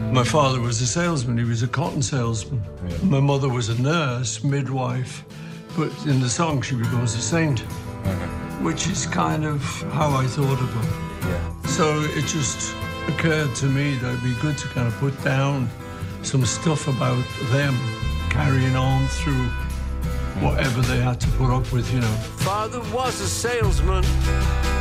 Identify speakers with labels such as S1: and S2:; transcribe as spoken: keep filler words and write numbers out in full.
S1: My father was a salesman. He was a cotton salesman.
S2: Yeah.
S1: My mother was a nurse, midwife, but in the song she becomes a saint,
S2: Okay.
S1: which is kind of how I thought of her.
S2: Yeah.
S1: So it just occurred to me that it'd be good to kind of put down some stuff about them carrying on through whatever they had to put up with, you know.
S3: Father was a salesman.